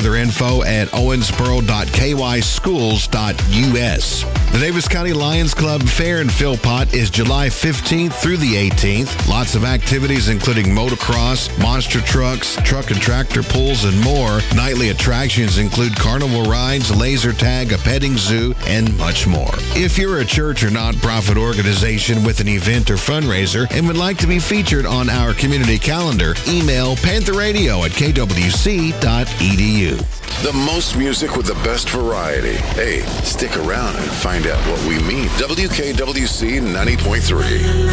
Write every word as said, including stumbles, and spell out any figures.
Further info at owensboro dot k y schools dot u s. The Davis County Lions Club Fair in Philpott is July fifteenth through the eighteenth. Lots of activities including motocross, monster trucks, truck and tractor pulls, and more. Nightly attractions include carnival rides, laser tag, a petting zoo, and much more. If you're a church or nonprofit organization with an event or fundraiser and would like to be featured on our community calendar, email panther radio at k w c dot e d u. The most music with the best variety. Hey, stick around and find out what we mean. W K W C ninety point three.